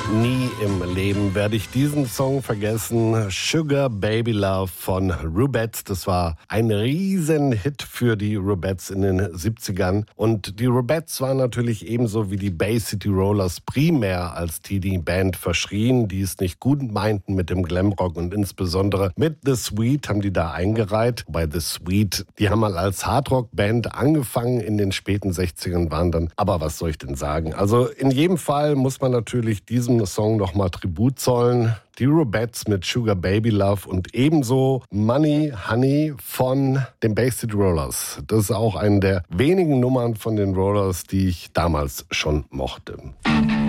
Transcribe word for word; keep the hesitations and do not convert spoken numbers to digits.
Nie im Leben werde ich diesen Song vergessen. Sugar Baby Love von Rubettes. Das war ein Riesenhit für die Rubettes in den siebzigern. Und die Rubettes waren natürlich ebenso wie die Bay City Rollers primär als Teenie-Band verschrien, die es nicht gut meinten mit dem Glamrock und insbesondere mit The Sweet haben die da eingereiht. Bei The Sweet, die haben mal als Hardrock-Band angefangen in den späten sechzigern, waren dann, aber was soll ich denn sagen? Also in jedem Fall muss man natürlich diesem Song nochmal Tribut zollen. Die Rubettes mit Sugar Baby Love und ebenso Money Honey von den Bay City Rollers. Das ist auch eine der wenigen Nummern von den Rollers, die ich damals schon mochte.